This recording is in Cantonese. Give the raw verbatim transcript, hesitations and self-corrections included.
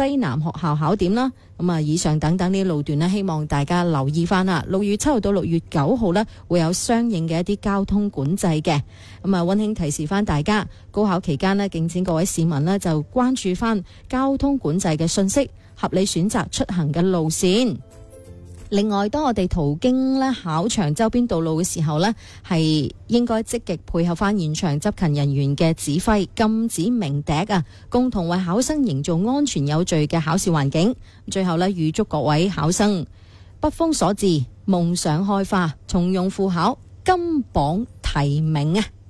西南學校考點啦。咁啊，以上等等呢啲路段呢，希望大家留意翻啦。六月七號到六月九號呢，會有相應嘅一啲交通管制嘅。咁啊，溫馨提示翻大家，高考期間呢，敬請各位市民呢就關注翻交通管制嘅信息，合理選擇出行嘅路線。另外，當我哋途經咧考場周邊道路嘅時候呢，係應該積極配合翻現場執勤人員嘅指揮，禁止鳴笛啊，共同為考生營造安全有序嘅考試環境。最後呢，預祝各位考生北風所至，夢想開花，從容赴考，金榜題名啊！